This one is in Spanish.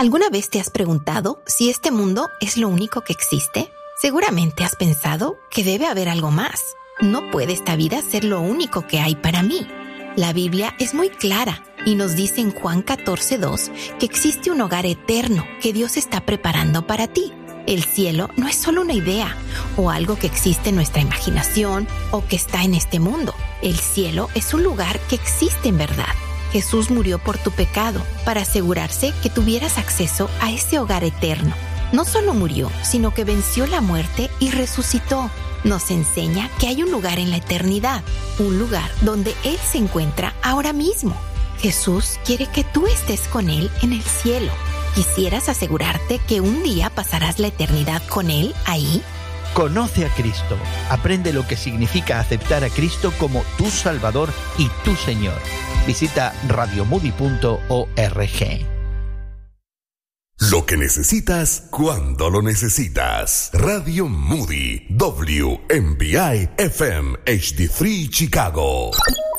¿Alguna vez te has preguntado si este mundo es lo único que existe? Seguramente has pensado que debe haber algo más. No puede esta vida ser lo único que hay para mí. La Biblia es muy clara y nos dice en Juan 14:2 que existe un hogar eterno que Dios está preparando para ti. El cielo no es solo una idea o algo que existe en nuestra imaginación o que está en este mundo. El cielo es un lugar que existe en verdad. Jesús murió por tu pecado para asegurarse que tuvieras acceso a ese hogar eterno. No solo murió, sino que venció la muerte y resucitó. Nos enseña que hay un lugar en la eternidad, un lugar donde Él se encuentra ahora mismo. Jesús quiere que tú estés con Él en el cielo. ¿Quisieras asegurarte que un día pasarás la eternidad con Él ahí? Conoce a Cristo. Aprende lo que significa aceptar a Cristo como tu Salvador y tu Señor. Visita radiomoody.org. Lo que necesitas cuando lo necesitas. Radio Moody, WMBI FM HD3 Chicago.